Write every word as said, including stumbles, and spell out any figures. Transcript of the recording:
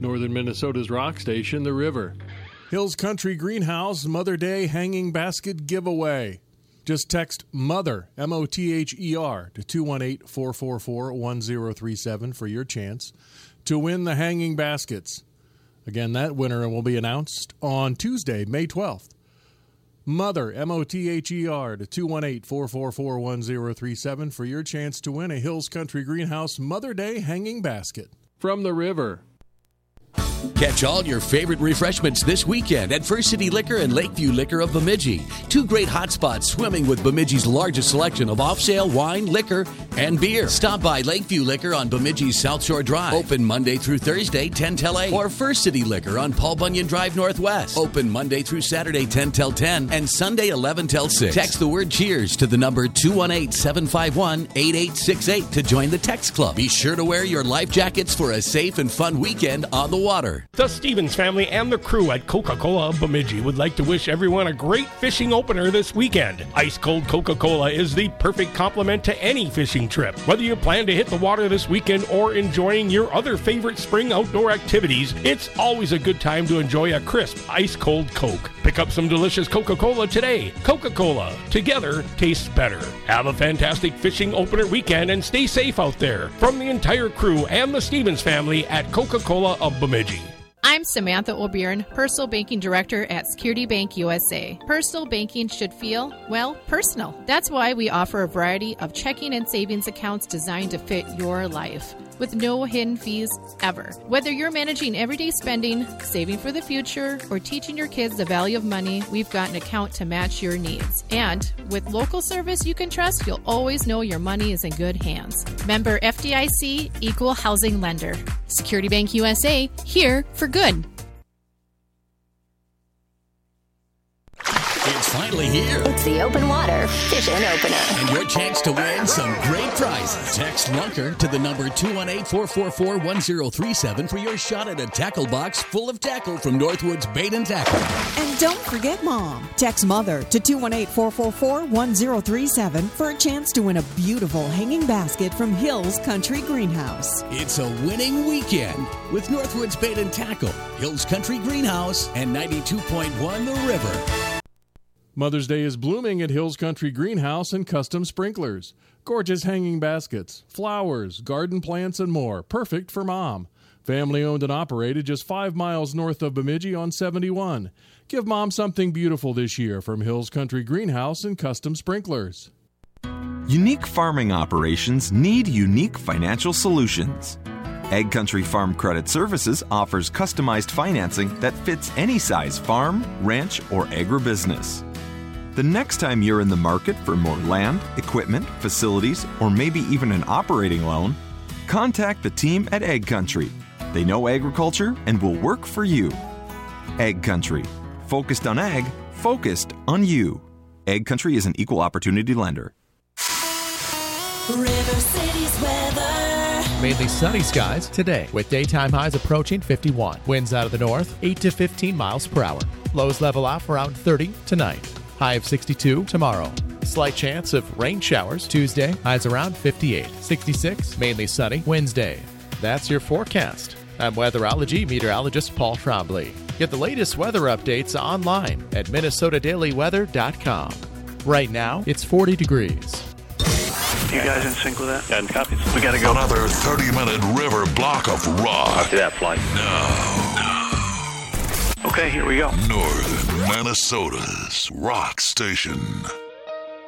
Northern Minnesota's rock station, The River. Hills Country Greenhouse Mother Day Hanging Basket Giveaway. Just text MOTHER, M O T H E R, to two one eight, four four four, one zero three seven for your chance to win the hanging baskets. Again, that winner will be announced on Tuesday, May twelfth. MOTHER, M O T H E R, to two one eight, four four four, one zero three seven for your chance to win a Hills Country Greenhouse Mother Day Hanging Basket. From The River. Catch all your favorite refreshments this weekend at First City Liquor and Lakeview Liquor of Bemidji. Two great hotspots swimming with Bemidji's largest selection of off-sale wine, liquor, and beer. Stop by Lakeview Liquor on Bemidji's South Shore Drive. Open Monday through Thursday, ten till eight. Or First City Liquor on Paul Bunyan Drive Northwest. Open Monday through Saturday, ten till ten, and Sunday, eleven till six. Text the word CHEERS to the number two one eight, seven five one, eight eight six eight to join the text club. Be sure to wear your life jackets for a safe and fun weekend on the water. The Stevens family and the crew at Coca-Cola of Bemidji would like to wish everyone a great fishing opener this weekend. Ice-cold Coca-Cola is the perfect complement to any fishing trip. Whether you plan to hit the water this weekend or enjoying your other favorite spring outdoor activities, it's always a good time to enjoy a crisp, ice-cold Coke. Pick up some delicious Coca-Cola today. Coca-Cola, together tastes better. Have a fantastic fishing opener weekend and stay safe out there. From the entire crew and the Stevens family at Coca-Cola of Bemidji. I'm Samantha O'Byrne, Personal Banking Director at Security Bank U S A. Personal banking should feel, well, personal. That's why we offer a variety of checking and savings accounts designed to fit your life, with no hidden fees ever. Whether you're managing everyday spending, saving for the future, or teaching your kids the value of money, we've got an account to match your needs. And with local service you can trust, you'll always know your money is in good hands. Member F D I C, Equal Housing Lender. Security Bank U S A, here for good. It's finally here. It's the Open Water Fishing Opener. And your chance to win some great prizes. Text Lunker to the number two one eight, four four four, one zero three seven for your shot at a tackle box full of tackle from Northwoods Bait and Tackle. And don't forget Mom. Text Mother to two one eight, four four four, one zero three seven for a chance to win a beautiful hanging basket from Hills Country Greenhouse. It's a winning weekend with Northwoods Bait and Tackle, Hills Country Greenhouse, and ninety-two point one The River. Mother's Day is blooming at Hills Country Greenhouse and Custom Sprinklers. Gorgeous hanging baskets, flowers, garden plants, and more. Perfect for Mom. Family owned and operated just five miles north of Bemidji on seventy-one. Give Mom something beautiful this year from Hills Country Greenhouse and Custom Sprinklers. Unique farming operations need unique financial solutions. Egg Country Farm Credit Services offers customized financing that fits any size farm, ranch, or agribusiness. The next time you're in the market for more land, equipment, facilities, or maybe even an operating loan, contact the team at Egg Country. They know agriculture and will work for you. Egg Country. Focused on ag, focused on you. Egg Country is an equal opportunity lender. River City's weather. Mainly sunny skies today, with daytime highs approaching fifty-one. Winds out of the north, eight to fifteen miles per hour. Lows level off around thirty tonight. High of sixty-two tomorrow. Slight chance of rain showers Tuesday. Highs around fifty-eight. sixty-six, mainly sunny Wednesday. That's your forecast. I'm weatherology meteorologist Paul Trombley. Get the latest weather updates online at minnesota daily weather dot com. Right now, it's forty degrees. You guys in sync with that? Got copies. We gotta go. Another thirty-minute river block of rock. After that flight. Now. Okay, here we go. Northern Minnesota's rock station.